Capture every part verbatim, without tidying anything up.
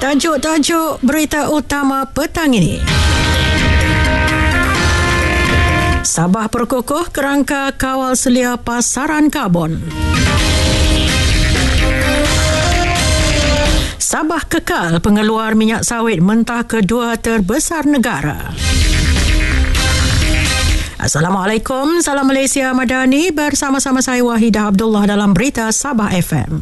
Tajuk-tajuk berita utama petang ini. Sabah berkukuh kerangka kawal selia pasaran karbon. Sabah kekal pengeluar minyak sawit mentah kedua terbesar negara. Assalamualaikum, salam Malaysia Madani, bersama-sama saya Wahidah Abdullah dalam berita Sabah F M.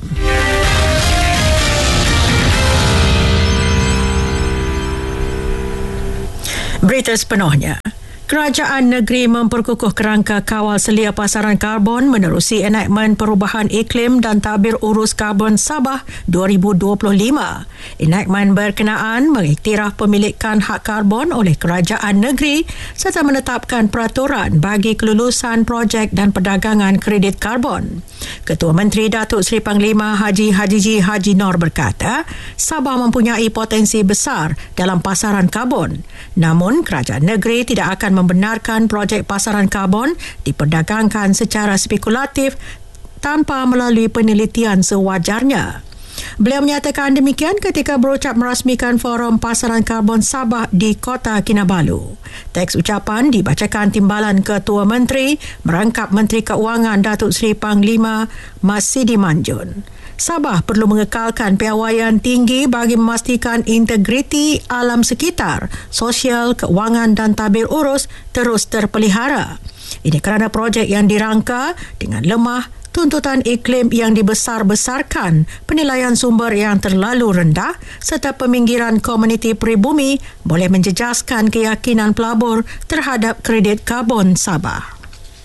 Berita sepenuhnya. Kerajaan negeri memperkukuh kerangka kawal selia pasaran karbon menerusi enakmen perubahan iklim dan tabir urus karbon Sabah dua ribu dua puluh lima. Enakmen berkenaan mengiktiraf pemilikan hak karbon oleh kerajaan negeri serta menetapkan peraturan bagi kelulusan projek dan perdagangan kredit karbon. Ketua Menteri Datuk Seri Panglima Haji Hajiji Haji Nor berkata, Sabah mempunyai potensi besar dalam pasaran karbon. Namun, kerajaan negeri tidak akan membenarkan projek pasaran karbon diperdagangkan secara spekulatif tanpa melalui penelitian sewajarnya. Beliau menyatakan demikian ketika berucap merasmikan Forum Pasaran Karbon Sabah di Kota Kinabalu. Teks ucapan dibacakan Timbalan Ketua Menteri merangkap Menteri Keuangan Datuk Seri Panglima Mas Sidi Manjun. Sabah perlu mengekalkan piawaian tinggi bagi memastikan integriti alam sekitar, sosial, keuangan dan tabir urus terus terpelihara. Ini kerana projek yang dirangka dengan lemah, tuntutan iklim yang dibesar-besarkan, penilaian sumber yang terlalu rendah serta peminggiran komuniti peribumi boleh menjejaskan keyakinan pelabur terhadap kredit karbon Sabah.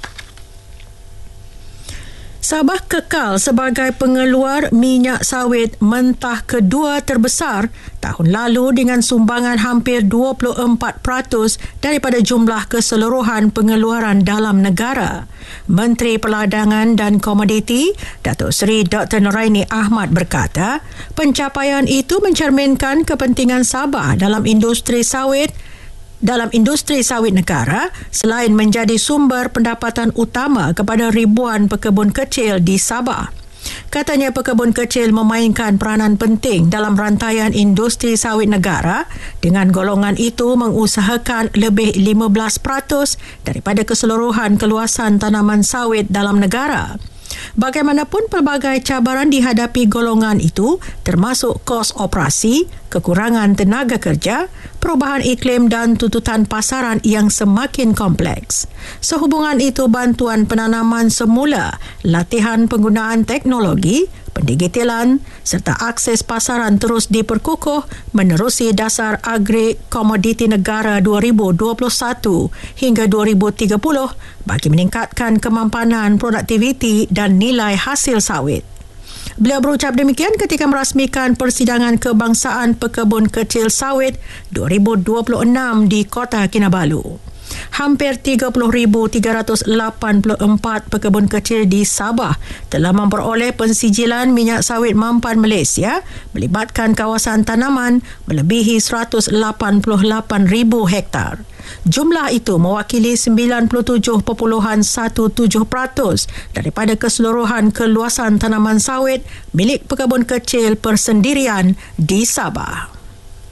Sabah kekal sebagai pengeluar minyak sawit mentah kedua terbesar tahun lalu dengan sumbangan hampir dua puluh empat peratus daripada jumlah keseluruhan pengeluaran dalam negara. Menteri Perdagangan dan Komoditi Datuk Seri Doktor Noraini Ahmad berkata, pencapaian itu mencerminkan kepentingan Sabah dalam industri sawit dalam industri sawit negara selain menjadi sumber pendapatan utama kepada ribuan pekebun kecil di Sabah. Katanya pekebun kecil memainkan peranan penting dalam rantaian industri sawit negara dengan golongan itu mengusahakan lebih lima belas peratus daripada keseluruhan keluasan tanaman sawit dalam negara. Bagaimanapun pelbagai cabaran dihadapi golongan itu termasuk kos operasi, kekurangan tenaga kerja, perubahan iklim dan tuntutan pasaran yang semakin kompleks. Sehubungan itu bantuan penanaman semula, latihan penggunaan teknologi, pendigitalan serta akses pasaran terus diperkukuh menerusi dasar agri komoditi negara dua ribu dua puluh satu hingga dua ribu tiga puluh bagi meningkatkan kemampanan produktiviti dan nilai hasil sawit. Beliau berucap demikian ketika merasmikan Persidangan Kebangsaan Pekebun Kecil Sawit dua ribu dua puluh enam di Kota Kinabalu. Hampir tiga puluh ribu tiga ratus lapan puluh empat pekebun kecil di Sabah telah memperoleh pensijilan minyak sawit mampan Malaysia melibatkan kawasan tanaman melebihi seratus lapan puluh lapan ribu hektar. Jumlah itu mewakili sembilan puluh tujuh perpuluhan tujuh belas peratus daripada keseluruhan keluasan tanaman sawit milik pekebun kecil persendirian di Sabah.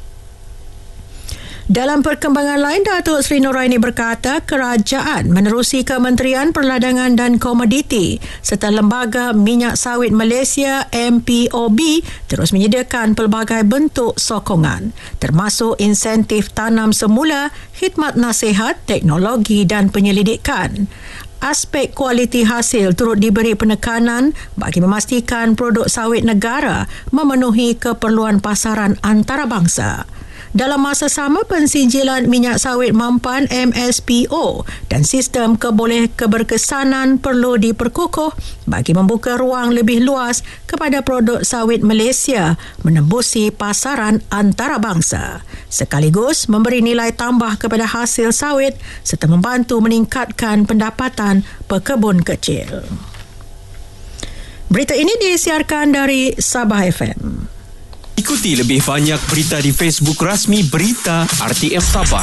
Dalam perkembangan lain, Datuk Seri Noraini berkata kerajaan menerusi Kementerian Perdagangan dan Komoditi serta Lembaga Minyak Sawit Malaysia M P O B terus menyediakan pelbagai bentuk sokongan termasuk insentif tanam semula, khidmat nasihat, teknologi dan penyelidikan. Aspek kualiti hasil turut diberi penekanan bagi memastikan produk sawit negara memenuhi keperluan pasaran antarabangsa. Dalam masa sama, pensijilan minyak sawit mampan M S P O dan sistem keboleh keberkesanan perlu diperkukuh bagi membuka ruang lebih luas kepada produk sawit Malaysia menembusi pasaran antarabangsa, sekaligus memberi nilai tambah kepada hasil sawit serta membantu meningkatkan pendapatan pekebun kecil. Berita ini disiarkan dari Sabah F M. Ikuti lebih banyak berita di Facebook rasmi Berita R T M Sabah.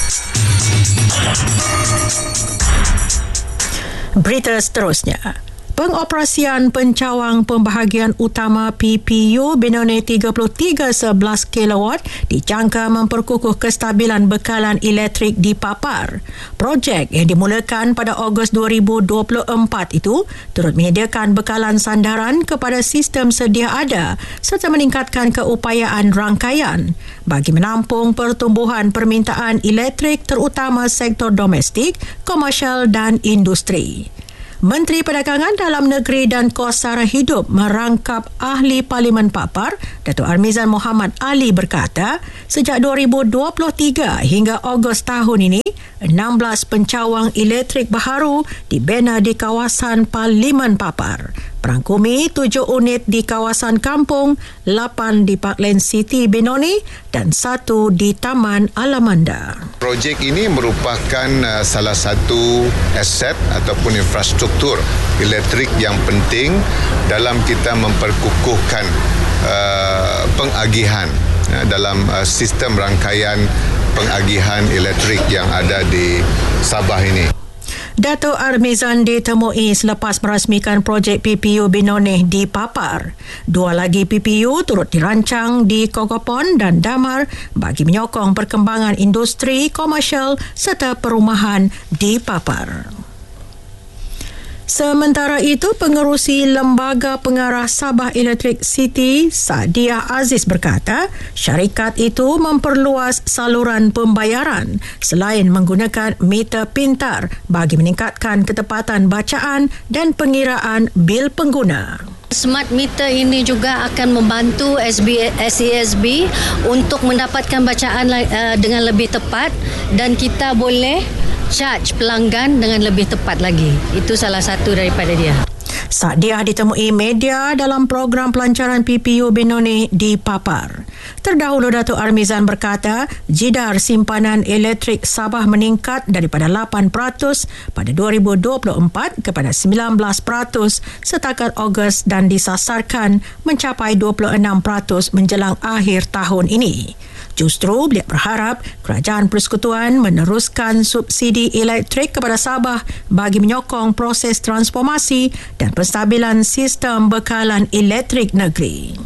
Berita seterusnya. Pengoperasian pencawang pembahagian utama P P U Benoni tiga puluh tiga sebelas kilowatt dijangka memperkukuh kestabilan bekalan elektrik di Papar. Projek yang dimulakan pada Ogos dua ribu dua puluh empat itu turut menyediakan bekalan sandaran kepada sistem sedia ada serta meningkatkan keupayaan rangkaian bagi menampung pertumbuhan permintaan elektrik terutama sektor domestik, komersial dan industri. Menteri Perdagangan Dalam Negeri dan Kos Sara Hidup merangkap Ahli Parlimen Papar, Datuk Armizan Mohamad Ali berkata, sejak dua ribu dua puluh tiga hingga Ogos tahun ini, enam belas pencawang elektrik baharu dibina di kawasan Parlimen Papar. Merangkumi tujuh unit di kawasan kampung, lapan di Parkland City Benoni dan satu di Taman Alamanda. Projek ini merupakan uh, salah satu aset ataupun infrastruktur elektrik yang penting dalam kita memperkukuhkan uh, pengagihan uh, dalam uh, sistem rangkaian pengagihan elektrik yang ada di Sabah ini. Datuk Armizan ditemui selepas merasmikan projek P P U Benoni di Papar. Dua lagi P P U turut dirancang di Kokopon dan Damar bagi menyokong perkembangan industri, komersial serta perumahan di Papar. Sementara itu, pengerusi Lembaga Pengarah Sabah Electric City, Sadiah Aziz berkata, syarikat itu memperluas saluran pembayaran selain menggunakan meter pintar bagi meningkatkan ketepatan bacaan dan pengiraan bil pengguna. Smart meter ini juga akan membantu S B, S E S B untuk mendapatkan bacaan uh, dengan lebih tepat dan kita boleh charge pelanggan dengan lebih tepat lagi. Itu salah satu daripada dia. Sadiah ditemui media dalam program pelancaran P P U Benoni di Papar. Terdahulu Datuk Armizan berkata, jidar simpanan elektrik Sabah meningkat daripada lapan peratus pada dua ribu dua puluh empat kepada sembilan belas peratus setakat Ogos dan disasarkan mencapai dua puluh enam peratus menjelang akhir tahun ini. Justru beliau berharap Kerajaan Persekutuan meneruskan subsidi elektrik kepada Sabah bagi menyokong proses transformasi dan penstabilan sistem bekalan elektrik negeri.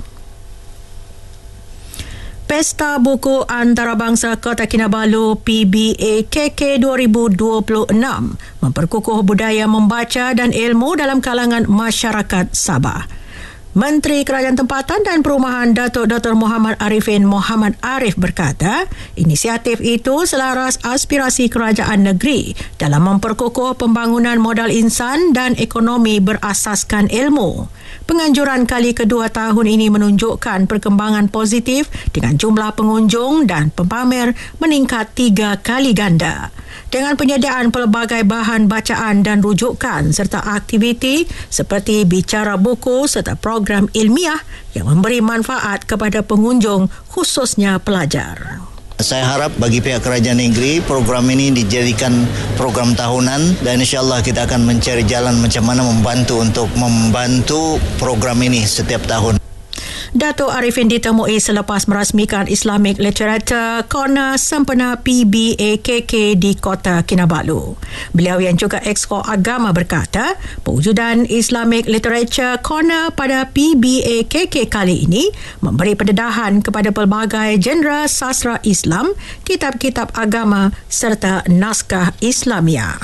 Pesta Buku Antarabangsa Kota Kinabalu P B A K K dua ribu dua puluh enam memperkukuh budaya membaca dan ilmu dalam kalangan masyarakat Sabah. Menteri Kerajaan Tempatan dan Perumahan Datuk Doktor Muhammad Arifin Muhammad Arif berkata, inisiatif itu selaras aspirasi kerajaan negeri dalam memperkukuh pembangunan modal insan dan ekonomi berasaskan ilmu. Penganjuran kali kedua tahun ini menunjukkan perkembangan positif dengan jumlah pengunjung dan pempamer meningkat tiga kali ganda. Dengan penyediaan pelbagai bahan bacaan dan rujukan serta aktiviti seperti bicara buku serta program ilmiah yang memberi manfaat kepada pengunjung khususnya pelajar. Saya harap bagi pihak kerajaan negeri program ini dijadikan program tahunan dan insyaAllah kita akan mencari jalan macam mana membantu untuk membantu program ini setiap tahun. Datuk Arifin ditemui selepas merasmikan Islamic Literature Corner sempena P B A K K di Kota Kinabalu. Beliau yang juga Exco Agama berkata, pewujudan Islamic Literature Corner pada P B A K K kali ini memberi pendedahan kepada pelbagai genre sastra Islam, kitab-kitab agama serta naskah Islamiah.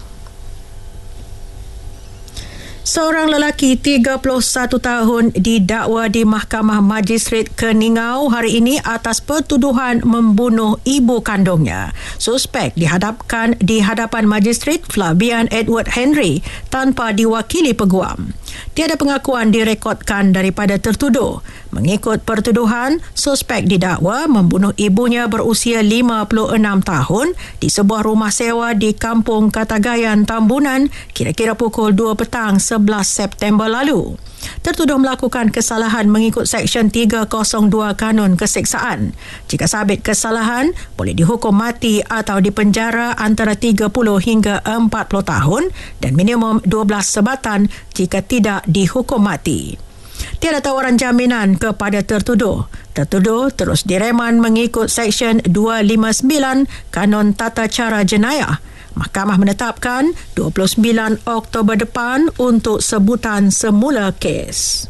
Seorang lelaki tiga puluh satu tahun didakwa di Mahkamah Magistrate Keningau hari ini atas pertuduhan membunuh ibu kandungnya. Suspek dihadapkan di hadapan Magistrate Flavian Edward Henry tanpa diwakili peguam. Tiada pengakuan direkodkan daripada tertuduh. Mengikut pertuduhan, suspek didakwa membunuh ibunya berusia lima puluh enam tahun di sebuah rumah sewa di Kampung Katagayan, Tambunan, kira-kira pukul dua petang sebelas September lalu. Tertuduh melakukan kesalahan mengikut Seksyen tiga kosong dua Kanun Keseksaan. Jika sabit kesalahan, boleh dihukum mati atau dipenjara antara tiga puluh hingga empat puluh tahun dan minimum dua belas sebatan jika tidak dihukum mati. Tiada tawaran jaminan kepada tertuduh. Tertuduh terus direman mengikut Seksyen dua lima sembilan Kanun Tata Cara Jenayah. Mahkamah menetapkan dua puluh sembilan Oktober depan untuk sebutan semula kes.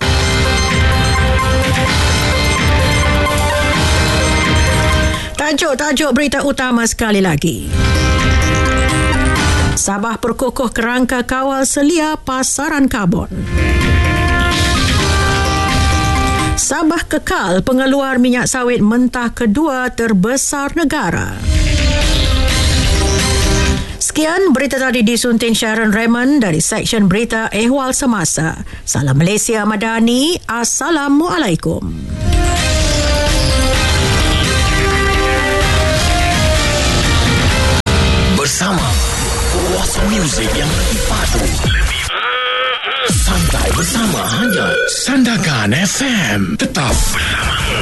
Tajuk-tajuk berita utama sekali lagi. Sabah perkukuh kerangka kawal selia pasaran karbon. Sabah kekal pengeluar minyak sawit mentah kedua terbesar negara. Sekian berita tadi disunting Sharon Raymond dari Seksyen Berita Ehwal Semasa. Salam Malaysia Madani. Assalamualaikum. Bersama kuasa muzik yang lebih padu. Santai bersama hanya Sandakan F M. Tetap bersama.